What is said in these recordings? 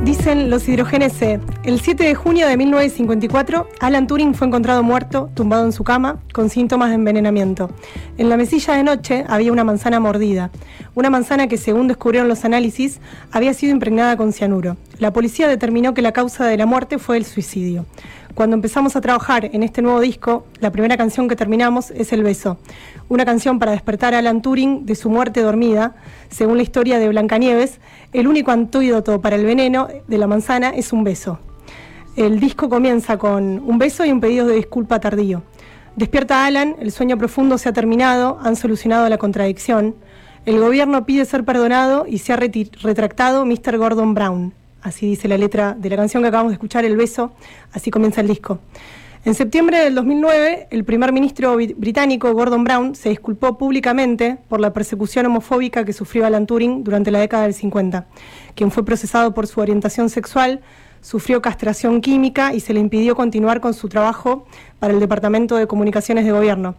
Dicen los hidrogeneses, el 7 de junio de 1954, Alan Turing fue encontrado muerto, tumbado en su cama, con síntomas de envenenamiento. En la mesilla de noche había una manzana mordida, una manzana que, según descubrieron los análisis, había sido impregnada con cianuro. La policía determinó que la causa de la muerte fue el suicidio. Cuando empezamos a trabajar en este nuevo disco, la primera canción que terminamos es El beso, una canción para despertar a Alan Turing de su muerte dormida. Según la historia de Blancanieves, el único antídoto para el veneno de la manzana es un beso. El disco comienza con un beso y un pedido de disculpa tardío. Despierta Alan, el sueño profundo se ha terminado, han solucionado la contradicción. El gobierno pide ser perdonado y se ha retractado Mr. Gordon Brown. Así dice la letra de la canción que acabamos de escuchar, El beso, así comienza el disco. En septiembre del 2009, el primer ministro británico Gordon Brown se disculpó públicamente por la persecución homofóbica que sufrió Alan Turing durante la década del 50, quien fue procesado por su orientación sexual, sufrió castración química y se le impidió continuar con su trabajo para el Departamento de Comunicaciones de Gobierno.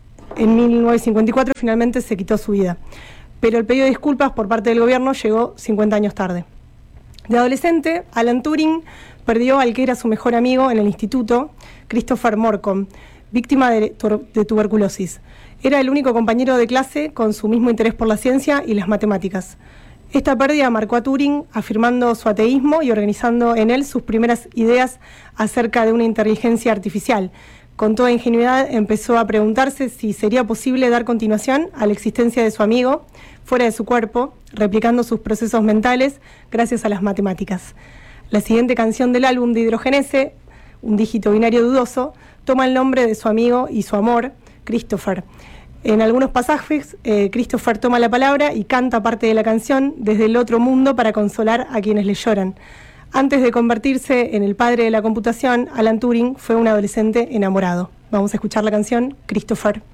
En 1954 finalmente se quitó su vida, pero el pedido de disculpas por parte del gobierno llegó 50 años tarde. De adolescente, Alan Turing perdió al que era su mejor amigo en el instituto, Christopher Morcom, víctima de tuberculosis. Era el único compañero de clase con su mismo interés por la ciencia y las matemáticas. Esta pérdida marcó a Turing, afirmando su ateísmo y organizando en él sus primeras ideas acerca de una inteligencia artificial. Con toda ingenuidad empezó a preguntarse si sería posible dar continuación a la existencia de su amigo fuera de su cuerpo, replicando sus procesos mentales gracias a las matemáticas. La siguiente canción del álbum de Hidrogenese, un dígito binario dudoso, toma el nombre de su amigo y su amor, Christopher. En algunos pasajes, Christopher toma la palabra y canta parte de la canción desde el otro mundo para consolar a quienes le lloran. Antes de convertirse en el padre de la computación, Alan Turing fue un adolescente enamorado. Vamos a escuchar la canción Christopher.